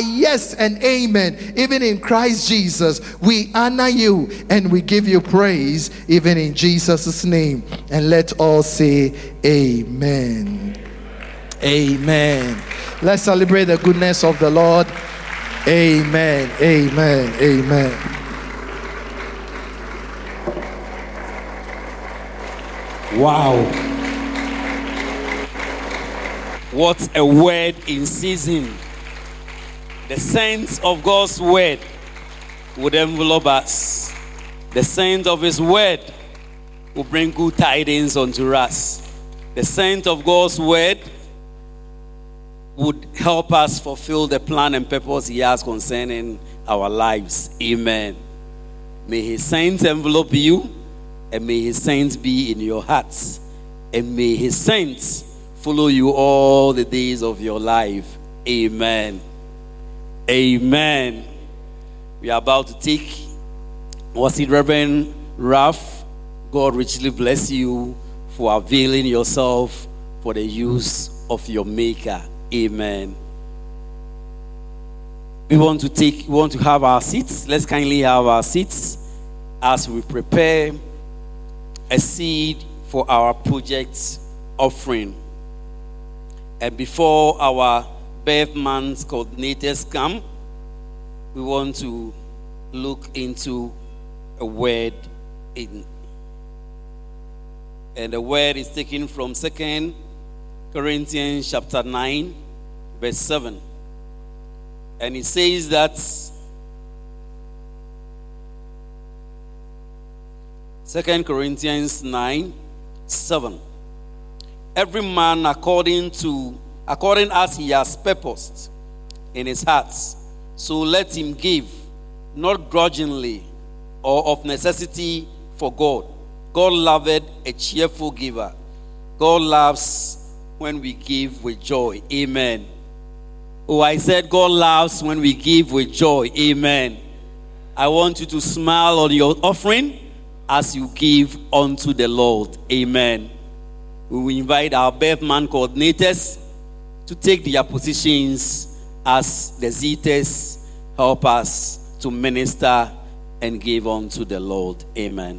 yes and amen. Even in Christ Jesus, we honor you and we give you praise, even in Jesus' name. And let all say amen. Amen. Let's celebrate the goodness of the Lord. Amen. Amen. Amen. Wow. What a word in season. The sense of God's word would envelop us. The sense of his word will bring good tidings unto us. The sense of God's word would help us fulfill the plan and purpose he has concerning our lives. Amen. May his saints envelop you, and may his saints be in your hearts, and may his saints follow you all the days of your life. Amen. Amen. We are about to take, was it Reverend Ralph? God richly bless you for availing yourself for the use of your Maker. Amen. We want to have our seats. Let's kindly have our seats as we prepare a seed for our project offering. And before our birth month coordinators come, we want to look into a word in. And the word is taken from 2 Corinthians chapter 9, verse 7. And it says that 2 Corinthians 9, 7. Every man according as he has purposed in his heart, so let him give, not grudgingly or of necessity, for God. God loveth a cheerful giver. God loves when we give with joy. Amen. Oh, I said God loves when we give with joy. Amen. I want you to smile on your offering as you give unto the Lord. Amen. We will invite our birth month coordinators to take their positions as the Zetas help us to minister and give unto the Lord. Amen.